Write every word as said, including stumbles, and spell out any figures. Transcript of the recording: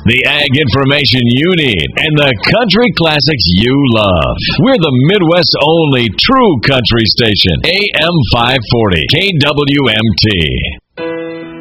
The ag information you need and the country classics you love. We're the Midwest's only true country station. A M five forty K W M T.